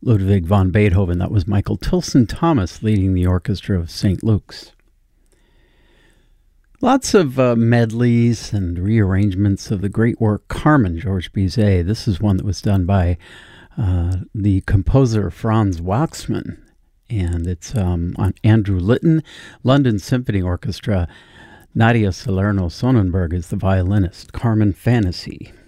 Ludwig van Beethoven. That was Michael Tilson Thomas leading the orchestra of St. Luke's. Lots of medleys and rearrangements of the great work Carmen, Georges Bizet. This is one that was done by the composer Franz Waxman, and it's on Andrew Litton, London Symphony Orchestra. Nadia Salerno Sonnenberg is the violinist. Carmen Fantasy.